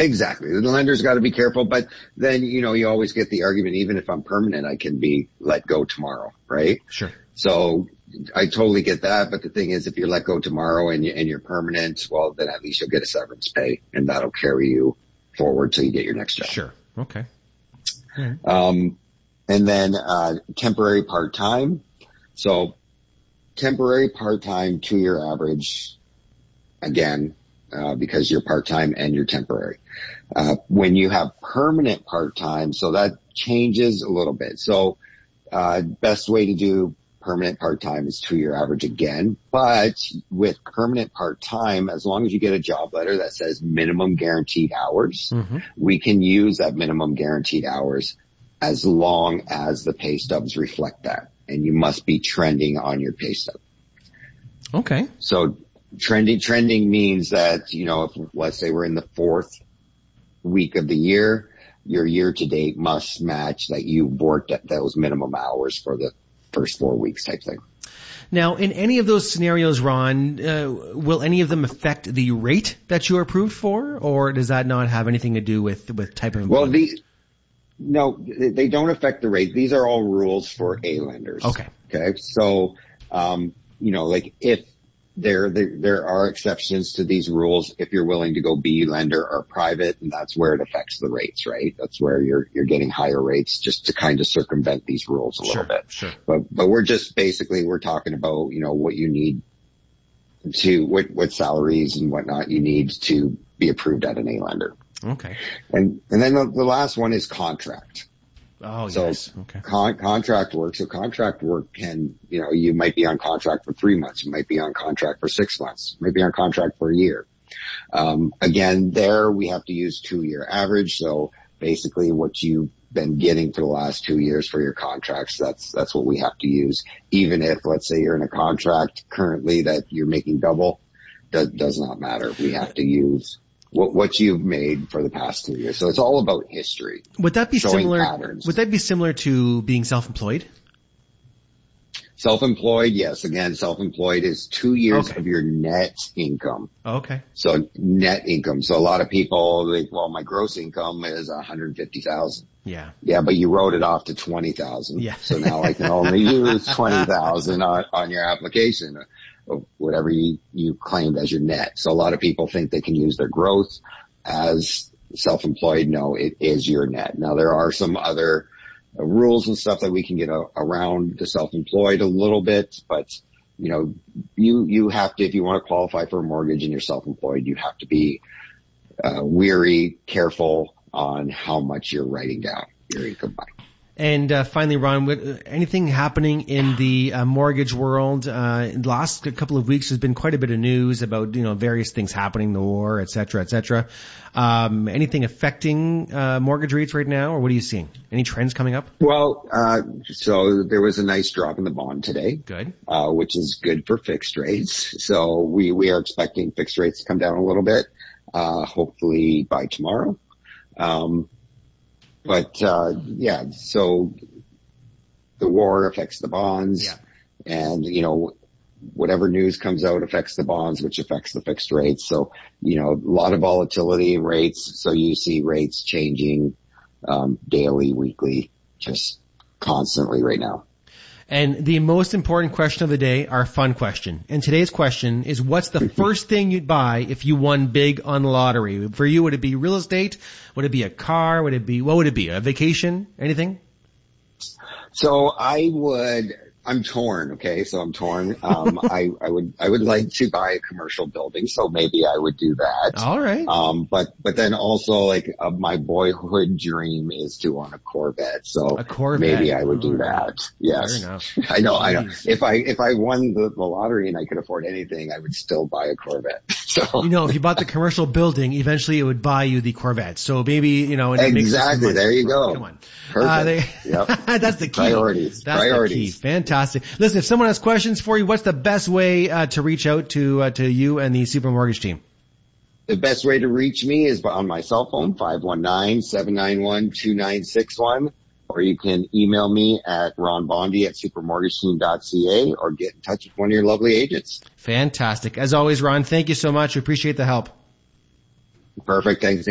Exactly. The lender's got to be careful, but then, you always get the argument, even if I'm permanent, I can be let go tomorrow, right? Sure. So I totally get that. But the thing is, if you're let go tomorrow and you're permanent, well, then at least you'll get a severance pay, and that'll carry you forward till you get your next job. Sure. Okay. And then, temporary part-time. So temporary part-time, 2-year average, again, because you're part-time and you're temporary. When you have permanent part-time, so that changes a little bit. So, best way to do permanent part-time is 2-year average again. But with permanent part-time, as long as you get a job letter that says minimum guaranteed hours, we can use that minimum guaranteed hours as long as the pay stubs reflect that. And you must be trending on your pay stub. Okay. So trending means that, if let's say we're in the 4th week of the year, your year to date must match that you worked at those minimum hours for the first 4 weeks type thing. Now, in any of those scenarios, Ron, will any of them affect the rate that you are approved for, or does that not have anything to do with type of employment? Well, no, they don't affect the rate. These are all rules for A lenders. Okay. So, like if there are exceptions to these rules if you're willing to go B lender or private, and that's where it affects the rates, right? That's where you're getting higher rates just to kind of circumvent these rules a little bit. Sure. But we're just basically, we're talking about, what you need to, what salaries and whatnot you need to be approved at an A lender. Okay. And then the last one is contract. Oh, so yes. Okay. Contract work. So contract work can, you might be on contract for 3 months. You might be on contract for 6 months. You might be on contract for a year. Again, there we have to use 2-year average. So basically what you've been getting for the last 2 years for your contracts, that's what we have to use. Even if, let's say you're in a contract currently that you're making double, that does not matter. We have to use what you've made for the past 2 years. So it's all about history. Would that be similar? Patterns. Would that be similar to being self-employed? Self-employed, yes. Again, self-employed is 2 years of your net income. Okay. So net income. So a lot of people think, well, my gross income is $150,000. Yeah. Yeah, but you wrote it off to $20,000. Yeah. So now I can only use $20,000 on your application. Whatever you claimed as your net. So a lot of people think they can use their gross as self-employed. No, it is your net. Now there are some other rules and stuff that we can get around the self-employed a little bit, but you have to, if you want to qualify for a mortgage and you're self-employed, you have to be careful on how much you're writing down your income by. And finally, Ron, anything happening in the mortgage world? In the last couple of weeks, there's been quite a bit of news about various things happening, the war, et cetera, et cetera. Anything affecting mortgage rates right now, or what are you seeing? Any trends coming up? Well, so there was a nice drop in the bond today. Good. Which is good for fixed rates. So we are expecting fixed rates to come down a little bit, hopefully by tomorrow. So the war affects the bonds, and, whatever news comes out affects the bonds, which affects the fixed rates. So, a lot of volatility in rates. So you see rates changing, daily, weekly, just constantly right now. And the most important question of the day, our fun question. And today's question is, what's the first thing you'd buy if you won big on the lottery? For you, would it be real estate? Would it be a car? What would it be? A vacation? Anything? So I'm torn. Okay. So I'm torn. I would like to buy a commercial building. So maybe I would do that. All right. But then also my boyhood dream is to own a Corvette. So a Corvette. Maybe I would do that. Yes. Fair enough. I know. If I won the lottery and I could afford anything, I would still buy a Corvette. So. If you bought the commercial building, eventually it would buy you the Corvette. So maybe, and it exactly. Makes there you go. Come on. Perfect. Yep. That's the key. Priorities. That's the key. Fantastic. Listen, if someone has questions for you, what's the best way to reach out to you and the Super Mortgage team? The best way to reach me is on my cell phone, 519-791-2961, or you can email me at ronbondy@supermortgageteam.ca, or get in touch with one of your lovely agents. Fantastic. As always, Ron, thank you so much. We appreciate the help. Perfect. Thanks.